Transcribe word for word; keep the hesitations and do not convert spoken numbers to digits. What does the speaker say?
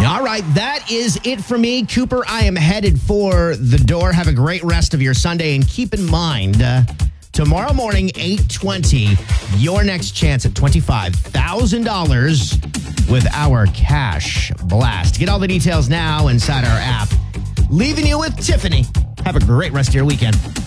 All right, that is it for me. Cooper, I am headed for the door. Have a great rest of your Sunday, and keep in mind, uh, tomorrow morning, eight twenty, your next chance at twenty-five thousand dollars with our Cash Blast. Get all the details now inside our app. Leaving you with Tiffany. Have a great rest of your weekend.